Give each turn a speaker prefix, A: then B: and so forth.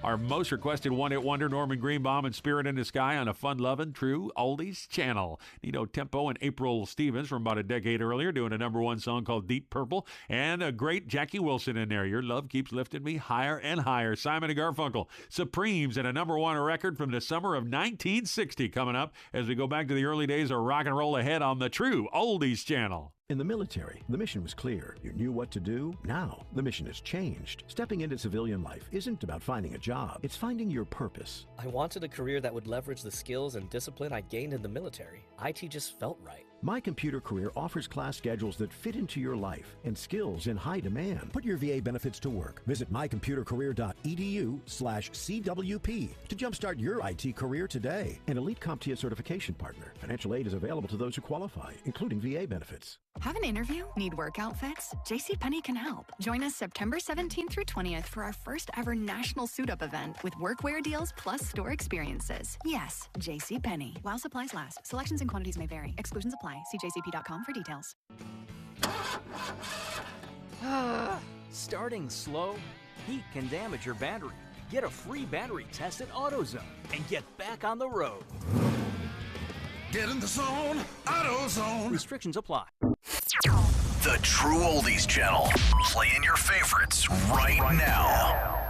A: Our most requested one-hit wonder, Norman Greenbaum and Spirit in the Sky on a fun-loving, true oldies channel. Nino Tempo and April Stevens from about a decade earlier doing a number one song called Deep Purple. And a great Jackie Wilson in there. Your love keeps lifting me higher and higher. Simon and Garfunkel, Supremes, and a number one record from the summer of 1960 coming up as we go back to the early days of rock and roll ahead on the true oldies channel.
B: In the military, the mission was clear. You knew what to do. Now, the mission has changed. Stepping into civilian life isn't about finding a job. It's finding your purpose.
C: I wanted a career that would leverage the skills and discipline I gained in the military. IT just felt right.
B: My Computer Career offers class schedules that fit into your life and skills in high demand. Put your VA benefits to work. Visit mycomputercareer.edu/CWP to jumpstart your IT career today. An elite CompTIA certification partner. Financial aid is available to those who qualify, including VA benefits.
D: Have an interview? Need work outfits? JCPenney can help. Join us September 17th through 20th for our first ever national suit-up event with workwear deals plus store experiences. Yes, JCPenney. While supplies last. Selections and quantities may vary. Exclusions apply. See jcp.com for details.
E: Starting slow? Heat can damage your battery. Get a free battery test at AutoZone and get back on the road.
F: Get in the zone, AutoZone.
E: Restrictions apply.
G: The True Oldies Channel. Playing your favorites right now.